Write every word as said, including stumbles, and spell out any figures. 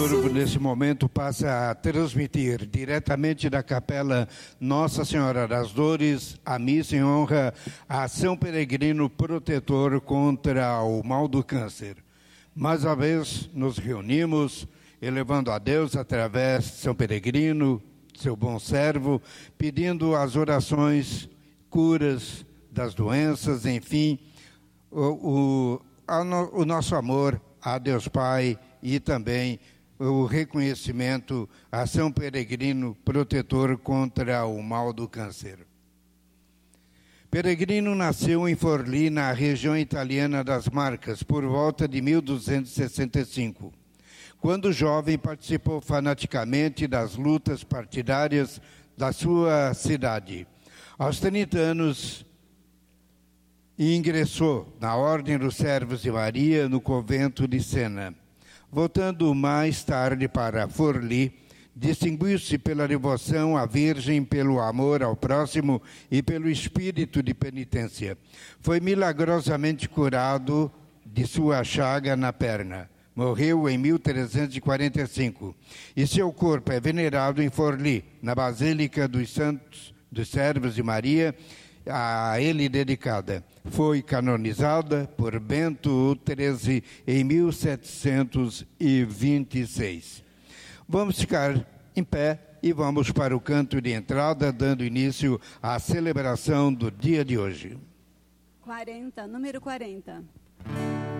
Turbo, nesse momento, passa a transmitir diretamente da Capela Nossa Senhora das Dores a missa em honra a São Peregrino Protetor contra o mal do câncer. Mais uma vez, nos reunimos, elevando a Deus através de São Peregrino, seu bom servo, pedindo as orações, curas das doenças, enfim, o, o, a no, o nosso amor a Deus Pai e também o reconhecimento a São Peregrino Protetor contra o mal do câncer. Peregrino nasceu em Forlì, na região italiana das Marcas, por volta de mil duzentos e sessenta e cinco. Quando jovem, participou fanaticamente das lutas partidárias da sua cidade. Aos trinta anos, ingressou na Ordem dos Servos de Maria, no convento de Sena. Voltando mais tarde para Forlì, distinguiu-se pela devoção à Virgem, pelo amor ao próximo e pelo espírito de penitência. Foi milagrosamente curado de sua chaga na perna. Morreu em mil trezentos e quarenta e cinco. E seu corpo é venerado em Forlì, na Basílica dos Santos dos Servos de Maria, a ele dedicada. Foi canonizada por Bento treze em mil setecentos e vinte e seis. Vamos ficar em pé e vamos para o canto de entrada, dando início à celebração do dia de hoje. quarenta, número quarenta.